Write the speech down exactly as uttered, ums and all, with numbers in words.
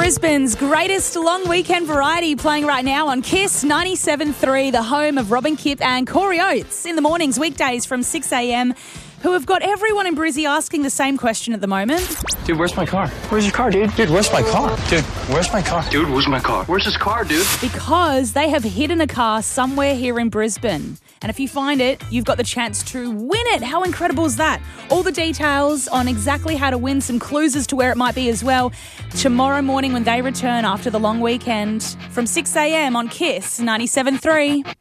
Brisbane's greatest long weekend variety playing right now on Kiss ninety-seven point three, the home of Robin Kipp and Corey Oates in the mornings, weekdays from six a.m, who have got everyone in Brizzy asking the same question at the moment. Dude, where's my car? Where's your car, dude? Dude, where's my car? Dude, where's my car? Dude, where's my car? Where's his car, dude? Because they have hidden a car somewhere here in Brisbane. And if you find it, you've got the chance to win it. How incredible is that? All the details on exactly how to win, some clues as to where it might be as well, tomorrow morning when they return after the long weekend from six a.m. on Kiss ninety-seven point three.